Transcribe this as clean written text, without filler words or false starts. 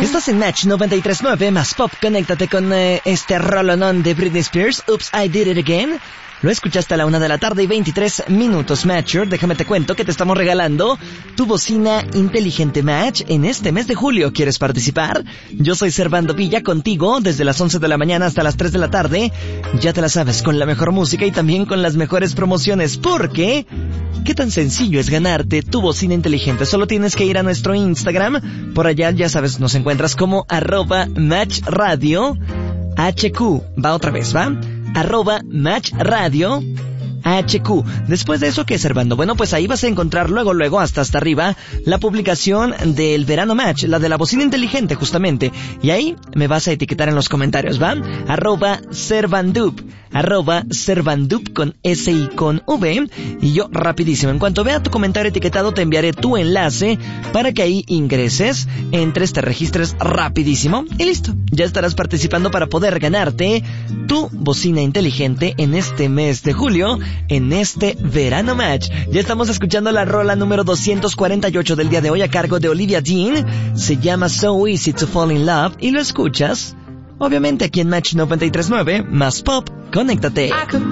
Estás en Match 93.9 más Pop. Conéctate con este rolonón de Britney Spears, Oops, I Did It Again. Lo escuchaste a la 1:23 p.m. Matcher, déjame te cuento que te estamos regalando tu bocina inteligente Match en este mes de julio. ¿Quieres participar? Yo soy Servando Villa, contigo desde las 11 de la mañana hasta las 3 de la tarde. Ya te la sabes, con la mejor música y también con las mejores promociones. Porque ¿qué tan sencillo es ganarte tu bocina inteligente? Solo tienes que ir a nuestro Instagram. Por allá, ya sabes, nos encuentras como @MatchRadio HQ. Va otra vez, ¿va? @MatchRadio HQ. Después de eso, ¿qué, Servando? Bueno, pues ahí vas a encontrar luego hasta arriba la publicación del Verano Match, la de la bocina inteligente justamente, y ahí me vas a etiquetar en los comentarios, ¿va? @Servandup con S y con V, y yo rapidísimo, en cuanto vea tu comentario etiquetado, te enviaré tu enlace para que ahí ingreses, entres, te registres rapidísimo y listo, ya estarás participando para poder ganarte tu bocina inteligente en este mes de julio, en este Verano Match. Ya estamos escuchando la rola número 248 del día de hoy a cargo de Olivia Dean. Se llama So Easy to Fall in Love y lo escuchas obviamente aquí en Match 93.9 más Pop. Conéctate.